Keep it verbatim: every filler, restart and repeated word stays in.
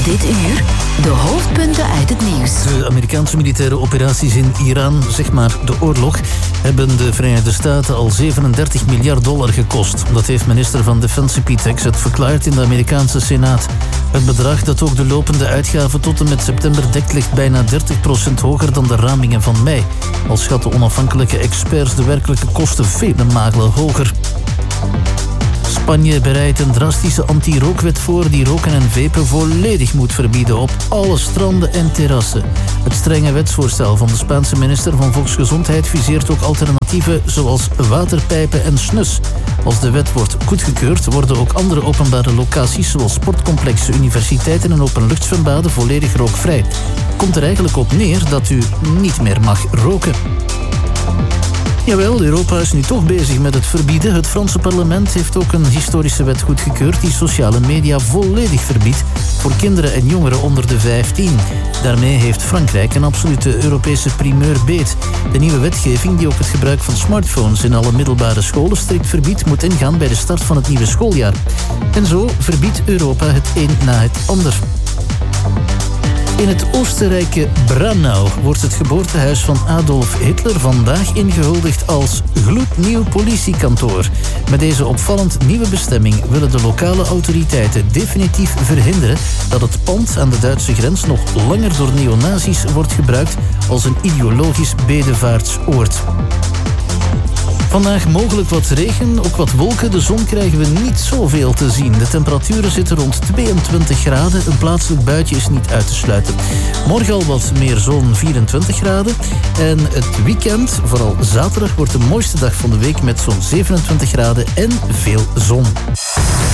Dit uur de hoofdpunten uit het nieuws. De Amerikaanse militaire operaties in Iran, zeg maar de oorlog, hebben de Verenigde Staten al zevenendertig miljard dollar gekost. Dat heeft minister van Defensie Pete Hegseth verklaard in de Amerikaanse Senaat. Het bedrag dat ook de lopende uitgaven tot en met september dekt ligt bijna dertig procent hoger dan de ramingen van mei. Al schatten onafhankelijke experts de werkelijke kosten vele malen hoger. Spanje bereidt een drastische anti-rookwet voor die roken en vapen volledig moet verbieden op alle stranden en terrassen. Het strenge wetsvoorstel van de Spaanse minister van Volksgezondheid viseert ook alternatieven zoals waterpijpen en snus. Als de wet wordt goedgekeurd, worden ook andere openbare locaties zoals sportcomplexen, universiteiten en openluchtzwembaden volledig rookvrij. Komt er eigenlijk op neer dat u niet meer mag roken. Jawel, Europa is nu toch bezig met het verbieden. Het Franse parlement heeft ook een historische wet goedgekeurd die sociale media volledig verbiedt voor kinderen en jongeren onder de vijftien. Daarmee heeft Frankrijk een absolute Europese primeur beet. De nieuwe wetgeving die ook het gebruik van smartphones in alle middelbare scholen strikt verbiedt, moet ingaan bij de start van het nieuwe schooljaar. En zo verbiedt Europa het een na het ander. In het Oostenrijke Brannau wordt het geboortehuis van Adolf Hitler vandaag ingehuldigd als gloednieuw politiekantoor. Met deze opvallend nieuwe bestemming willen de lokale autoriteiten definitief verhinderen dat het pand aan de Duitse grens nog langer door neonazis wordt gebruikt als een ideologisch bedevaartsoord. Vandaag mogelijk wat regen, ook wat wolken. De zon krijgen we niet zoveel te zien. De temperaturen zitten rond tweeëntwintig graden. Een plaatselijk buitje is niet uit te sluiten. Morgen al wat meer zon, vierentwintig graden. En het weekend, vooral zaterdag, wordt de mooiste dag van de week met zo'n zevenentwintig graden en veel zon.